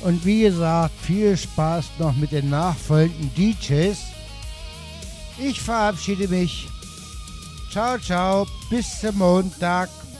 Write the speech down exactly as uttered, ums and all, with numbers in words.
Und wie gesagt, viel Spaß noch mit den nachfolgenden D Js. Ich verabschiede mich. Ciao, ciao, bis zum Montag.